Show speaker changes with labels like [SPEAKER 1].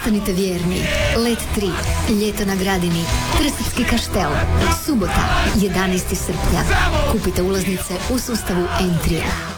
[SPEAKER 1] Ostanite vjerni. Let 3. Ljeto na Gradini. Trsatski kaštel. Subota, 11. srpnja. Kupite ulaznice u sustavu Entry.